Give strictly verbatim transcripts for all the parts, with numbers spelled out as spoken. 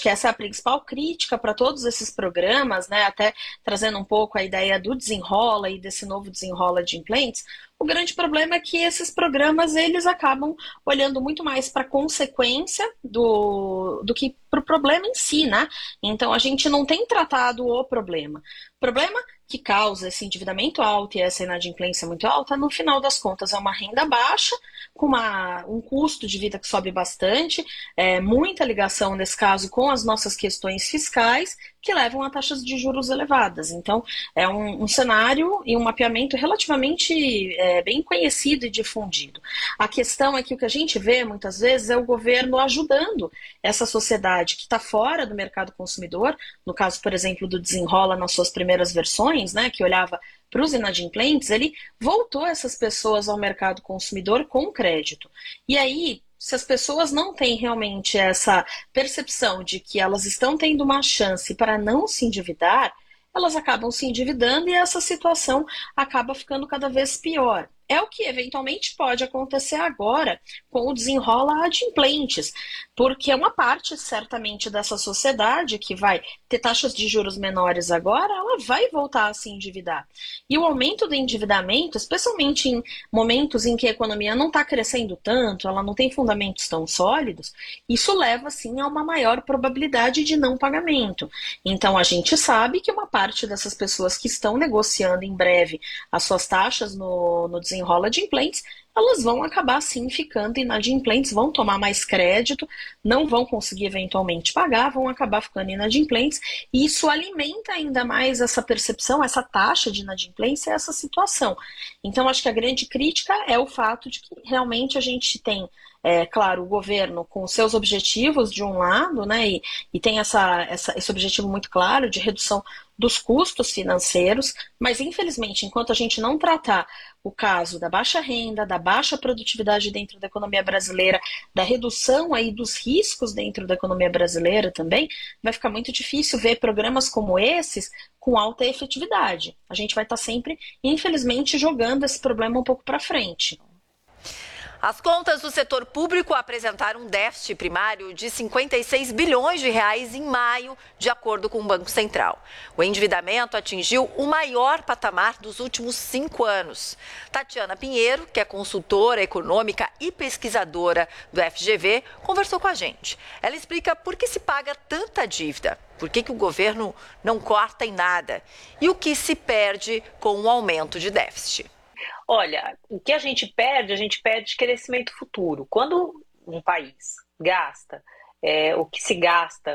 que essa é a principal crítica para todos esses programas, né? Até trazendo um pouco a ideia do Desenrola e desse novo Desenrola de Implentes. O grande problema é que esses programas eles acabam olhando muito mais para a consequência do, do que para o problema em si, né? Então a gente não tem tratado o problema. O problema que causa esse endividamento alto e essa inadimplência muito alta, no final das contas, é uma renda baixa, com uma, um custo de vida que sobe bastante, é, muita ligação, nesse caso, com as nossas questões fiscais, que levam a taxas de juros elevadas. Então, é um, um cenário e um mapeamento relativamente é, bem conhecido e difundido. A questão é que o que a gente vê, muitas vezes, é o governo ajudando essa sociedade que está fora do mercado consumidor, no caso, por exemplo, do Desenrola nas suas primeiras versões, né, que olhava para os inadimplentes, ele voltou essas pessoas ao mercado consumidor com crédito. E aí, se as pessoas não têm realmente essa percepção de que elas estão tendo uma chance para não se endividar, elas acabam se endividando e essa situação acaba ficando cada vez pior. É o que eventualmente pode acontecer agora com o Desenrola Adimplentes, porque é uma parte, certamente, dessa sociedade que vai ter taxas de juros menores agora, ela vai voltar a se endividar. E o aumento do endividamento, especialmente em momentos em que a economia não está crescendo tanto, ela não tem fundamentos tão sólidos, isso leva, sim, a uma maior probabilidade de não pagamento. Então, a gente sabe que uma parte dessas pessoas que estão negociando em breve as suas taxas no, no Desenrola Adimplentes, elas vão acabar sim ficando inadimplentes, vão tomar mais crédito, não vão conseguir eventualmente pagar, vão acabar ficando inadimplentes, e isso alimenta ainda mais essa percepção, essa taxa de inadimplência, essa situação. Então, acho que a grande crítica é o fato de que realmente a gente tem, é, claro, o governo com seus objetivos de um lado, né, e, e tem essa, essa, esse objetivo muito claro de redução dos custos financeiros, mas infelizmente, enquanto a gente não tratar o caso da baixa renda, da baixa produtividade dentro da economia brasileira, da redução aí dos riscos dentro da economia brasileira também, vai ficar muito difícil ver programas como esses com alta efetividade. A gente vai estar sempre, infelizmente, jogando esse problema um pouco para frente. As contas do setor público apresentaram um déficit primário de cinquenta e seis bilhões de reais em maio, de acordo com o Banco Central. O endividamento atingiu o maior patamar dos últimos cinco anos. Tatiana Pinheiro, que é consultora econômica e pesquisadora do F G V, conversou com a gente. Ela explica por que se paga tanta dívida, por que, que o governo não corta em nada e o que se perde com o aumento de déficit. Olha, o que a gente perde, a gente perde crescimento futuro. Quando um país gasta é, o que se gasta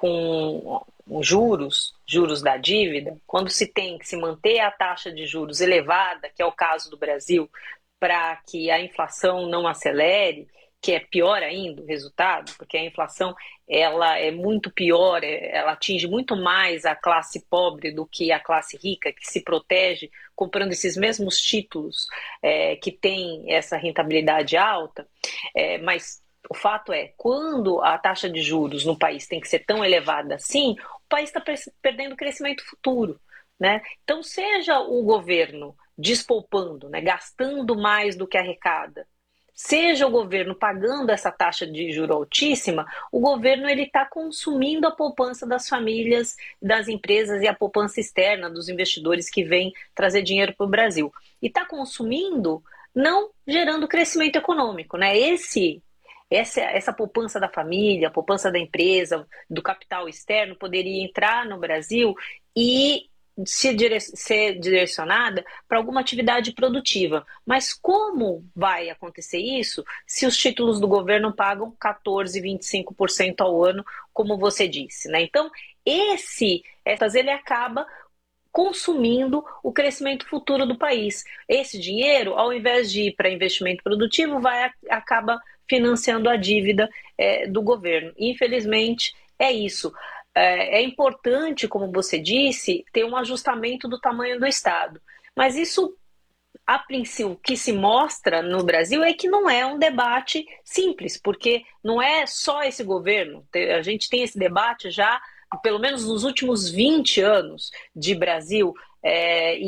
com juros, juros da dívida, quando se tem que se manter a taxa de juros elevada, que é o caso do Brasil, para que a inflação não acelere, que é pior ainda o resultado, porque a inflação ela é muito pior, ela atinge muito mais a classe pobre do que a classe rica, que se protege comprando esses mesmos títulos é, que tem essa rentabilidade alta, é, mas o fato é, quando a taxa de juros no país tem que ser tão elevada assim, o país está perdendo crescimento futuro, né? Então, seja o governo despoupando, né, gastando mais do que arrecada, seja o governo pagando essa taxa de juro altíssima, o governo ele está consumindo a poupança das famílias, das empresas e a poupança externa dos investidores que vêm trazer dinheiro para o Brasil. E está consumindo, não gerando crescimento econômico, né? Esse, essa, essa poupança da família, a poupança da empresa, do capital externo, poderia entrar no Brasil e Se dire- ser direcionada para alguma atividade produtiva. Mas como vai acontecer isso se os títulos do governo pagam quatorze, vinte e cinco por cento ao ano, como você disse, né? Então, esse, essas, ele acaba consumindo o crescimento futuro do país. Esse dinheiro, ao invés de ir para investimento produtivo, vai acaba financiando a dívida é, do governo. Infelizmente, é isso. É importante, como você disse, ter um ajustamento do tamanho do Estado. Mas isso, a princípio, o que se mostra no Brasil é que não é um debate simples, porque não é só esse governo. A gente tem esse debate já, pelo menos nos últimos vinte anos de Brasil, é,